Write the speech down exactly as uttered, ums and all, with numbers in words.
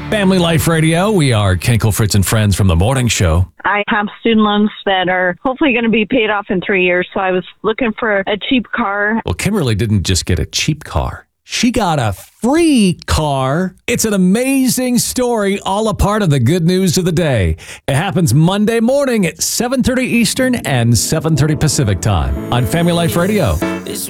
Family Life Radio. We are Kenkel, Fritz, and Friends from the morning show. I have student loans that are hopefully going to be paid off in three years, so I was looking for a cheap car. Well, Kimberly didn't just get a cheap car. She got a free car. It's an amazing story, all a part of the good news of the day. It happens Monday morning at seven thirty Eastern and seven thirty Pacific time on Family Life Radio.